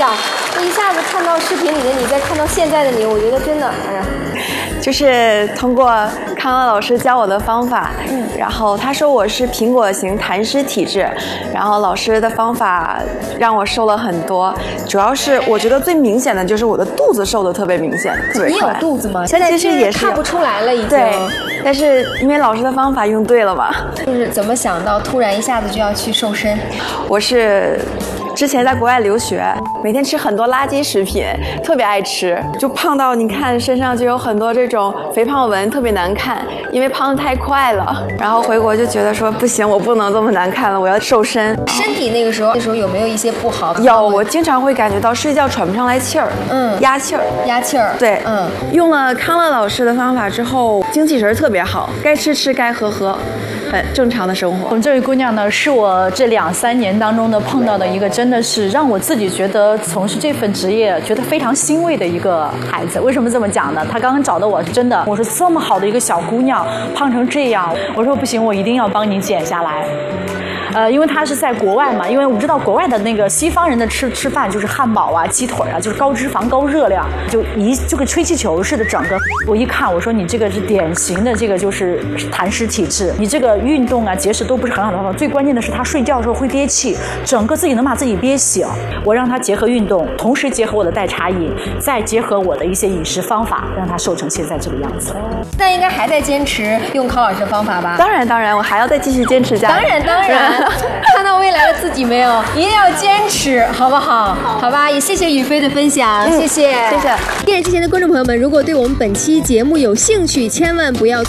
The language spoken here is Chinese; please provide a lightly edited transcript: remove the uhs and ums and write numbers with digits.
想，一下子看到视频里的你，再看到现在的你，我觉得真的，哎呀， 就是通过康乐老师教我的方法，然后他说我是苹果型痰湿体质，然后老师的方法让我瘦了很多，主要是我觉得最明显的就是我的肚子瘦的特别明显， 你有肚子吗？现在其实也是看不出来了，已经。 对，但是因为老师的方法用对了嘛。 就是怎么想到突然一下子就要去瘦身？ 我是之前在国外留学，每天吃很多垃圾食品，特别爱吃，就胖到你看身上就有很多这种肥胖纹，特别难看，因为胖得太快了。然后回国就觉得说不行，我不能这么难看了，我要瘦身。 身体那时候有没有一些不好的？ 有，我经常会感觉到睡觉喘不上来气儿，压气儿，对，用了康乐老师的方法之后，精气神特别好，该吃吃，该喝喝。很正常的生活。 我们这位姑娘呢，是我这2-3年当中的碰到的一个，真的是让我自己觉得从事这份职业觉得非常欣慰的一个孩子。为什么这么讲呢？她刚刚找的我是真的，我说这么好的一个小姑娘胖成这样，我说不行，我一定要帮你减下来。因为他是在国外嘛，因为我们知道国外的那个西方人的吃饭就是汉堡啊、鸡腿啊，就是高脂肪、高热量，就跟吹气球似的。整个我一看，我说你这个是典型的这个就是痰湿体质，你这个运动啊、节食都不是很好的方法。最关键的是他睡觉的时候会憋气，整个自己能把自己憋醒。我让他结合运动，同时结合我的代茶饮，再结合我的一些饮食方法，让他瘦成现在这个样子。 那应该还在坚持用康老师的方法吧？ 当然，我还要再继续坚持下来。 当然。看到未来的自己没有？一定要坚持，好不好？好吧，也谢谢宇飞的分享，谢谢。 谢谢。 电视机前的观众朋友们，如果对我们本期节目有兴趣，千万不要